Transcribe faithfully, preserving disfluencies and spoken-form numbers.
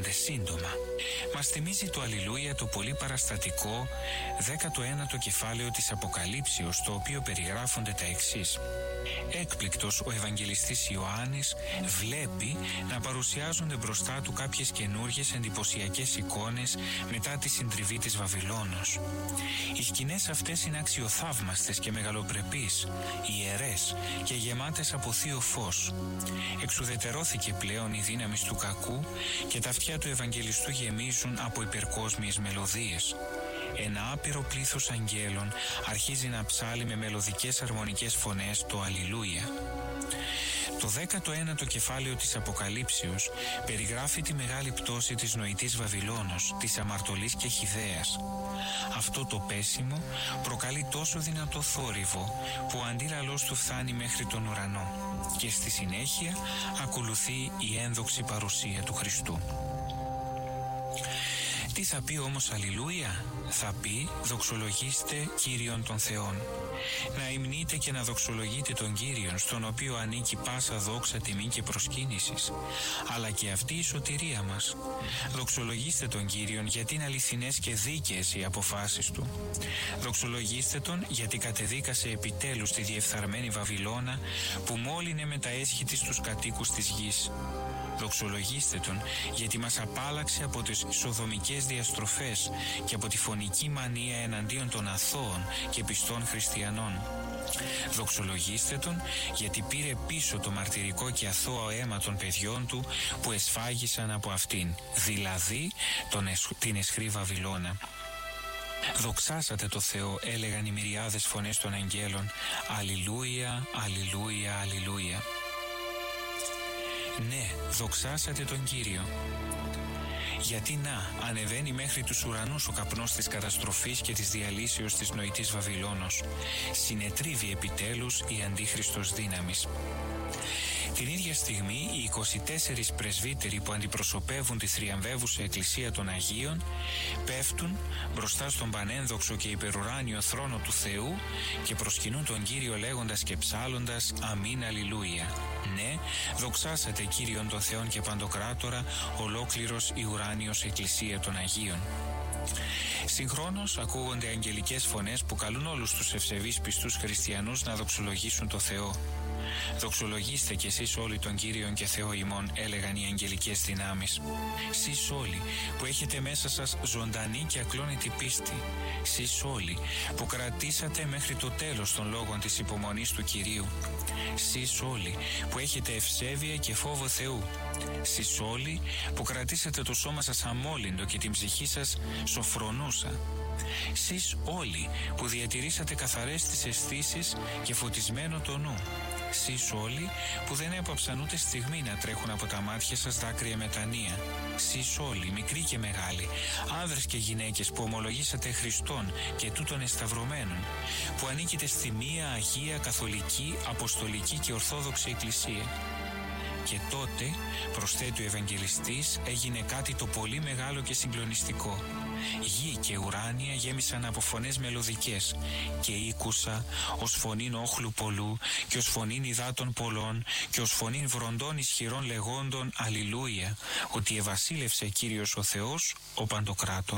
έρχονται σύντομα. Μας θυμίζει το Αλληλούια το πολύ παραστατικό δέκατο ένατο κεφάλαιο της Αποκαλύψεως, το οποίο περιγράφονται τα εξής. Έκπληκτος ο Ευαγγελιστής Ιωάννης βλέπει να παρουσιάζονται μπροστά του κάποιες καινούργιες εντυπωσιακές εικόνες μετά τη συντριβή της Βαβυλώνος. Οι σκηνές αυτές είναι αξιοθαύμαστες και μεγαλοπρεπείς, ιερές και γεμάτες από θείο φως. Εξουδετερώθηκε πλέον η δύναμη του κακού και τα αυτιά του Ευαγγελιστού γεμίζουν από υπερκόσμιες μελωδίες. Ένα άπειρο πλήθος αγγέλων αρχίζει να ψάλει με μελωδικές αρμονικές φωνές το Αλληλούια. Το δέκατο ένατο κεφάλαιο της Αποκαλύψεως περιγράφει τη μεγάλη πτώση της νοητής Βαβυλώνος, της αμαρτωλής και χυδαίας. Αυτό το πέσιμο προκαλεί τόσο δυνατό θόρυβο που ο αντίλαλος του φτάνει μέχρι τον ουρανό και στη συνέχεια ακολουθεί η ένδοξη παρουσία του Χριστού. Τι θα πει όμως Αλληλούια? Θα πει δοξολογήστε Κύριον των Θεών. Να υμνείτε και να δοξολογείτε τον Κύριον, στον οποίο ανήκει πάσα δόξα, τιμή και προσκύνησης, αλλά και αυτή η σωτηρία μας. Δοξολογήστε τον Κύριον, γιατί είναι αληθινές και δίκαιες οι αποφάσεις του. Δοξολογήστε τον, γιατί κατεδίκασε επιτέλους τη διεφθαρμένη Βαβυλώνα, που μόλυνε με τα έσχη της τους κατοίκους της γης. Δοξολογήστε τον, γιατί μας απάλαξε από τις σοδομικές διαστροφές και από τη φωνική μανία εναντίον των αθώων και πιστών χριστιανών. Δοξολογήστε τον, γιατί πήρε πίσω το μαρτυρικό και αθώο αίμα των παιδιών του που εσφάγισαν από αυτήν, δηλαδή τον εσ, την αισχρή Βαβυλώνα. Δοξάσατε το Θεό, έλεγαν οι μυριάδες φωνές των αγγέλων. Αλληλούια, αλληλούια, αλληλούια. Ναι, δοξάσατε τον Κύριο. Γιατί να, ανεβαίνει μέχρι τους ουρανούς ο καπνός της καταστροφής και της διαλύσεως της νοητής Βαβυλώνος. Συνετρίβει επιτέλους η αντίχριστος δύναμης. Την ίδια στιγμή οι είκοσι τέσσερις πρεσβύτεροι που αντιπροσωπεύουν τη θριαμβεύουσα Εκκλησία των Αγίων πέφτουν μπροστά στον πανένδοξο και υπερουράνιο θρόνο του Θεού και προσκυνούν τον Κύριο λέγοντας και ψάλλοντας αμήν αλληλούια. Ναι, δοξάσατε Κύριον των Θεών και Παντοκράτορα, ολόκληρος η ουράνιος Εκκλησία των Αγίων. Συγχρόνως ακούγονται αγγελικές φωνές που καλούν όλους τους ευσεβείς πιστούς χριστιανούς να δοξολογήσουν το Θεό. Δοξολογήστε κι εσείς όλοι τον Κύριον και Θεό ημών, έλεγαν οι αγγελικές δυνάμεις. Σεις όλοι που έχετε μέσα σας ζωντανή και ακλόνητη πίστη. Σεις όλοι που κρατήσατε μέχρι το τέλος των λόγων της υπομονής του Κυρίου. Σεις όλοι που έχετε ευσέβεια και φόβο Θεού. Σεις όλοι που κρατήσατε το σώμα σας αμόλυντο και την ψυχή σας σοφρονούσα. Σεις όλοι που διατηρήσατε καθαρές τις αισθήσεις και φωτισμένο το νου. Σεις όλοι που δεν έπαψαν ούτε στιγμή να τρέχουν από τα μάτια σας δάκρυα μετανία. Σεις όλοι, μικροί και μεγάλοι, άνδρες και γυναίκες που ομολογήσατε Χριστόν και τούτων εσταυρωμένων, που ανήκετε στη μία Αγία, Καθολική, Αποστολική και Ορθόδοξη Εκκλησία. Και τότε, προσθέτει ο Ευαγγελιστής, έγινε κάτι το πολύ μεγάλο και συγκλονιστικό. Γη και ουράνια γέμισαν από φωνές μελωδικές και ήκουσα ως φωνήν όχλου πολλού και ως φωνήν υδάτων πολλών και ως φωνήν βροντών ισχυρών λεγόντων αλληλούια, ότι ευασίλευσε Κύριος ο Θεός ο Παντοκράτορ.